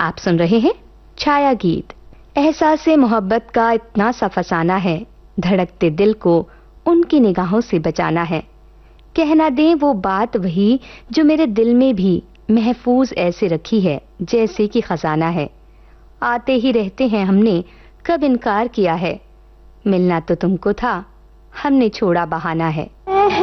आप सुन रहे हैं छाया गीत। एहसास-ए मोहब्बत का इतना सा फसाना है, धड़कते दिल को उनकी निगाहों से बचाना है। कहना दें वो बात वही जो मेरे दिल में भी महफूज ऐसे रखी है जैसे कि खजाना है। आते ही रहते हैं हमने कब इनकार किया है, मिलना तो तुमको था हमने छोड़ा बहाना है।